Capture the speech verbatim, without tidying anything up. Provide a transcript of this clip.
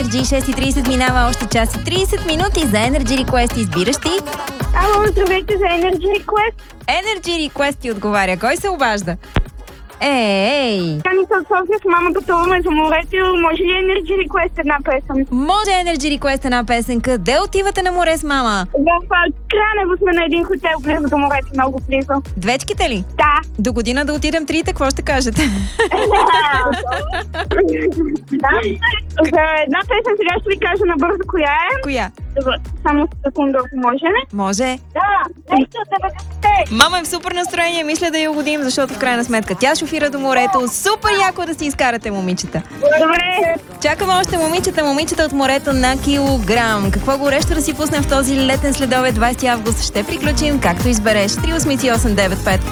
Energy. шест и трийсет минава още час и трийсет минути за Energy Request. Избираш ти? Ало, здравейте за Energy Request. Energy Request ти отговаря. Кой се обажда? Ей! Ами от София с мама пътуваме за морето. Може ли Energy Request една песен? Може Energy Request една песен. Къде отивате на море с мама? В Кранево сме на един хотел близо до морето, много близо. Двечките ли? Да. До година да отидем трите, какво ще кажете? Да. За една песен сега ще ви кажа набързо коя е. Коя? Добре, само секунда, ако може ли? Може. Да, нещо от деветдесетте. Мама е в супер настроение, мисля да я угодим, защото в крайна сметка тя шофира до морето. Супер яко да си изкарате, момичета. Добре. Чакаме още момичета, момичета от морето на килограм. Какво горещо да си пуснем в този летен следобед, двайсети август. Ще приключим, както избереш. три осем осем девет пет.